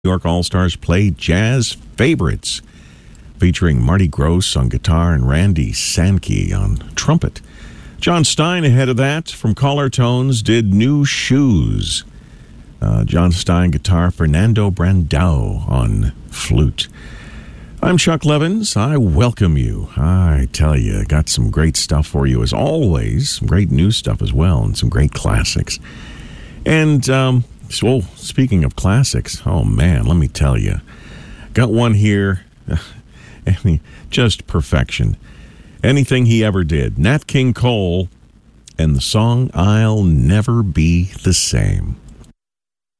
New York All-Stars Play Jazz Favorites, featuring Marty Gross on guitar and Randy Sankey on trumpet. John Stein, ahead of that, from Caller Tones, did New Shoes. John Stein guitar, Fernando Brandao on flute. I'm Chuck Levins. I welcome you. I tell you, got some great stuff for you as always. Some great new stuff as well, and some great classics. And, so, speaking of classics, oh man, let me tell you. Got one here, just perfection. Anything he ever did. Nat King Cole and the song I'll Never Be the Same.